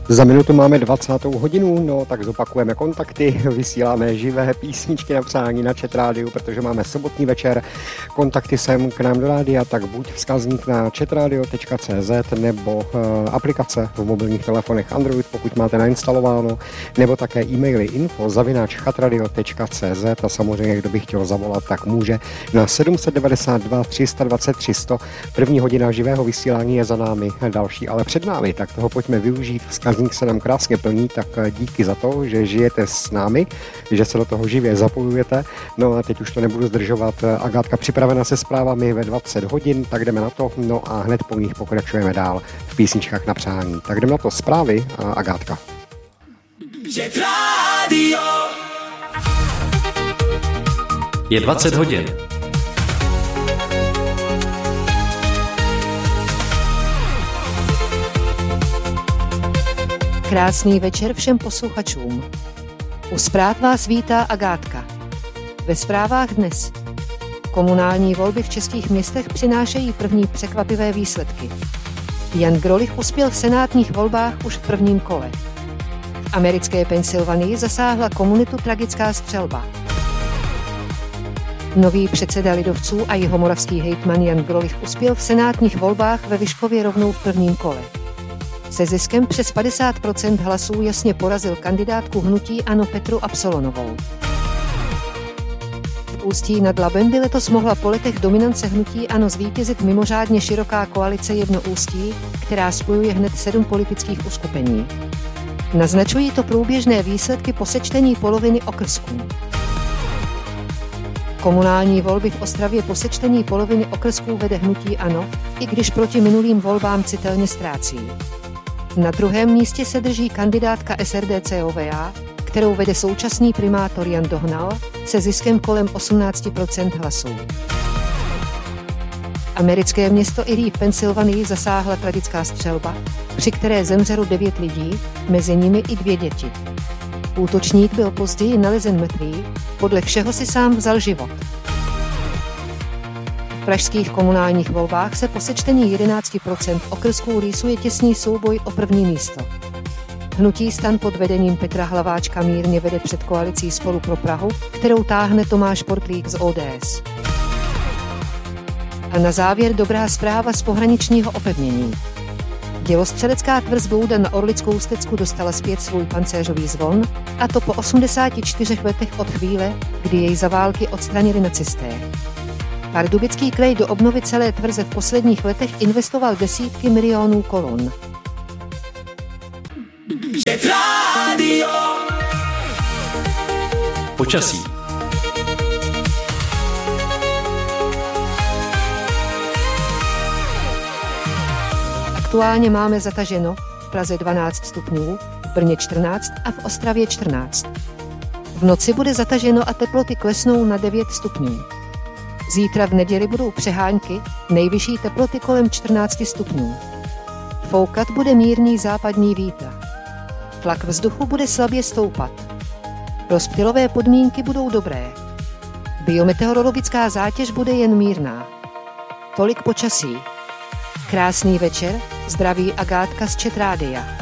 Za minutu máme 20. hodinu, no tak zopakujeme kontakty, vysíláme živé písničky na přání na Chat Rádiu, protože máme sobotní večer. Kontakty sem k nám do rádia, tak buď vzkazník na chatradio.cz nebo aplikace v mobilních telefonech Android, pokud máte nainstalováno, nebo také e-maily info@chatradio.cz a samozřejmě, kdo by chtěl zavolat, tak může na 792 320 300. První hodina živého vysílání je za námi, další ale před námi, tak toho pojďme využít. Vzkazník se nám krásně plní, tak díky za to, že žijete s námi, že se do toho živě zapojujete. No a teď už to nebudu zdržovat. Agátka připravena se zprávami ve 20 hodin, tak jdeme na to. No a hned po nich pokračujeme dál v písničkách na přání. Tak jdeme na to, zprávy a Agátka. Je 20 hodin. Krásný večer všem posluchačům. U zpráv vás vítá Agátka. Ve zprávách dnes. Komunální volby v českých městech přinášejí první překvapivé výsledky. Jan Grolich uspěl v senátních volbách už v prvním kole. V americké Pensylvánii zasáhla komunitu tragická střelba. Nový předseda lidovců a jihomoravský hejtman Jan Grolich uspěl v senátních volbách ve Vyškově rovnou v prvním kole. Se ziskem přes 50% hlasů jasně porazil kandidátku hnutí ANO Petru Absolonovou. V Ústí nad Labem by letos mohla po letech dominance hnutí ANO zvítězit mimořádně široká koalice Jedno Ústí, která spojuje hned 7 politických uskupení. Naznačují to průběžné výsledky po sečtení poloviny okrsků. Komunální volby v Ostravě po sečtení poloviny okrsků vede hnutí ANO, i když proti minulým volbám citelně ztrácí. Na druhém místě se drží kandidátka SRDCOVA, kterou vede současný primátor Jan Dohnal, se ziskem kolem 18% hlasů. Americké město Erie v Pensylvánii zasáhla tragická střelba, při které zemřelo 9 lidí, mezi nimi i 2 děti. Útočník byl později nalezen mrtvý, podle všeho si sám vzal život. V pražských komunálních volbách se po sečtení 11% okrsků rýsuje těsný souboj o první místo. Hnutí STAN pod vedením Petra Hlaváčka mírně vede před koalicí Spolu pro Prahu, kterou táhne Tomáš Portlík z ODS. A na závěr dobrá zpráva z pohraničního opevnění. Dělostřelecká tvrz Bouda na Orlickou Stecku dostala zpět svůj pancéřový zvon, a to po 84 letech od chvíle, kdy jej za války odstranili nacisté. Pardubický kraj do obnovy celé tvrze v posledních letech investoval desítky milionů korun. Počasí. Aktuálně máme zataženo v Praze 12 stupňů, v Brně 14 a v Ostravě 14. V noci bude zataženo a teploty klesnou na 9 stupňů. Zítra v neděli budou přehánky, nejvyšší teploty kolem 14 stupňů. Foukat bude mírný západní vítr. Tlak vzduchu bude slabě stoupat. Rozptylové podmínky budou dobré. Biometeorologická zátěž bude jen mírná. Tolik počasí. Krásný večer, zdraví Agátka z Chat Rádia.